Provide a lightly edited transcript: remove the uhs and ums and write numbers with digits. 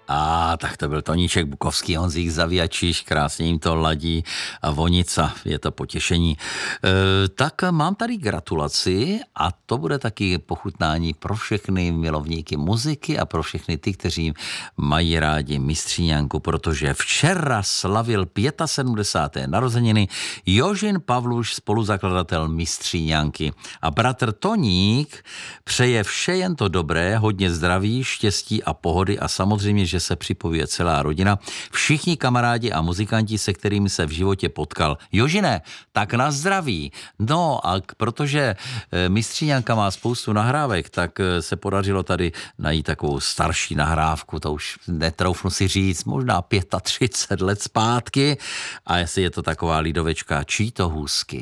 Tak to byl Toníček Bukovský, Honzík Zaviačiš, krásně jim to ladí a Vonica, je to potěšení. Tak mám tady gratulaci a to bude taky pochutnání pro všechny milovníky muziky a pro všechny ty, kteří mají rádi Mistříňanku, protože včera slavil 75. narozeniny Jožin Pavluš, spoluzakladatel Mistříňanky. A bratr Toník přeje vše jen to dobré, hodně zdraví, štěstí a pohody a samozřejmě, že se připojuje celá rodina, všichni kamarádi a muzikanti, se kterými se v životě potkal. Jožine, tak na zdraví. No a protože Mistříňanka má spoustu nahrávek, tak se podařilo tady najít takovou starší nahrávku, to už netroufnu si říct, možná 35 let zpátky a jestli je to taková lidovečka Čí to hůzky.